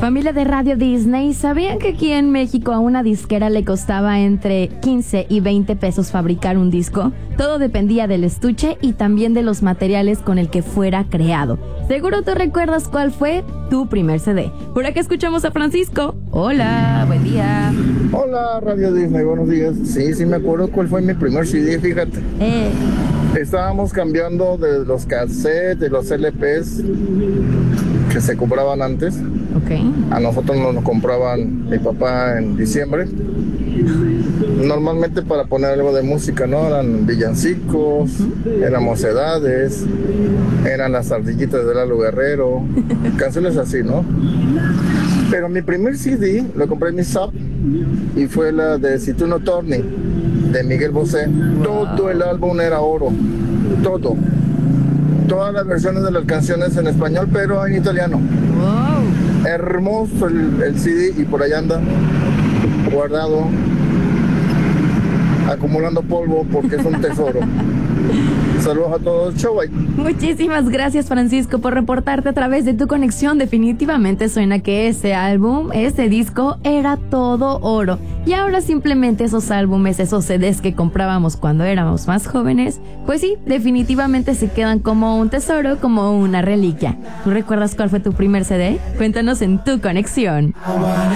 Familia de Radio Disney, ¿sabían que aquí en México a una disquera le costaba entre 15 y 20 pesos fabricar un disco? Todo dependía del estuche y también de los materiales con el que fuera creado. Seguro tú recuerdas cuál fue tu primer CD. Por acá escuchamos a Francisco. Hola, buen día. Hola, Radio Disney, buenos días. Sí, me acuerdo cuál fue mi primer CD, fíjate. Estábamos cambiando de los cassettes, de los LPs que se compraban antes. Okay. A nosotros nos los compraban mi papá en diciembre. Normalmente para poner algo de música, ¿no? Eran villancicos, eran mocedades, eran las ardillitas de Lalo Guerrero, canciones así, ¿no? Pero mi primer CD lo compré en mi SAP y fue la de Si tú no torni, de Miguel Bosé. Todo el álbum era oro, todo. Todas las versiones de las canciones en español, pero en italiano. Wow. Hermoso el CD y por allá anda guardado, acumulando polvo porque es un tesoro. Saludos a todos, chau, bye. Muchísimas gracias, Francisco, por reportarte a través de Tu Conexión. Definitivamente suena que ese álbum, ese disco, era todo oro. Y ahora simplemente esos álbumes, esos CDs que comprábamos cuando éramos más jóvenes, pues sí, definitivamente se quedan como un tesoro, como una reliquia. ¿Tú recuerdas cuál fue tu primer CD? Cuéntanos en Tu Conexión.